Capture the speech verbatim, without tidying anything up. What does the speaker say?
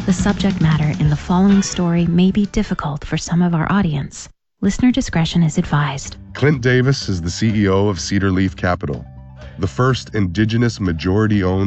The subject matter in the following story may be difficult for some of our audience. Listener discretion is advised. Clint Davis is the C E O of Cedar Leaf Capital, the first indigenous majority-owned